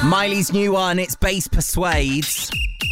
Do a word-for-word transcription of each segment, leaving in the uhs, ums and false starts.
Miley's new one, it's Bass Persuades.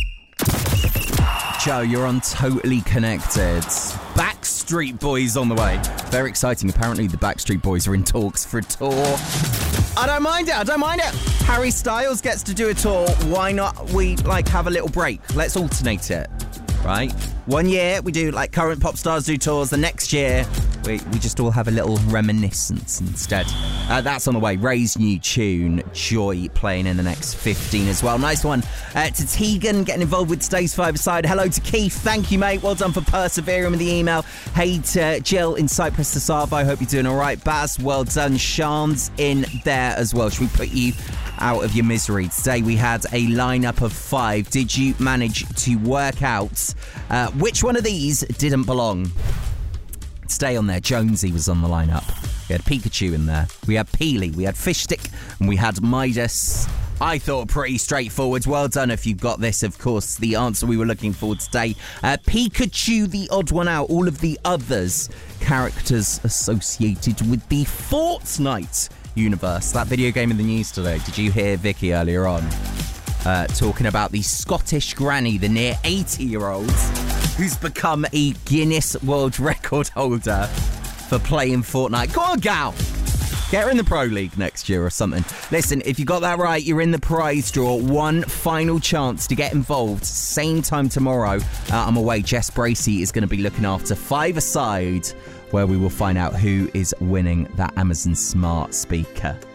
Joe, you're on Totally Connected. Backstreet Boys on the way. Very exciting. Apparently the Backstreet Boys are in talks for a tour. I don't mind it. I don't mind it. Harry Styles gets to do a tour. Why not we, like, have a little break? Let's alternate it, right? One year we do, like, current pop stars do tours. The next year we, we just all have a little reminiscence instead. Uh, that's on the way. Ray's new tune, Joy, playing in the next fifteen as well. Nice one. Uh, to Tegan, getting involved with today's five-a-side. Hello to Keith. Thank you, mate. Well done for persevering with the email. Hey to Jill in Cyprus to Savo. I hope you're doing all right. Baz, well done. Sean's in there as well. Should we put you out of your misery? Today we had a lineup of five. Did you manage to work out uh, which one of these didn't belong? Stay on there. Jonesy was on the lineup. We had Pikachu in there. We had Peely. We had Fishstick. And we had Midas. I thought pretty straightforward. Well done if you got this, of course. The answer we were looking for today. Uh, Pikachu, the odd one out. All of the others, characters associated with the Fortnite universe. That video game in the news today. Did you hear Vicky earlier on uh, talking about the Scottish granny, the near eighty-year-old, who's become a Guinness World Record holder for playing Fortnite? Go on, gal! Get her in the Pro League next year or something. Listen, if you got that right, you're in the prize draw. One final chance to get involved. Same time tomorrow. Uh, I'm away. Jess Bracey is going to be looking after Five-A-Side, where we will find out who is winning that Amazon Smart Speaker.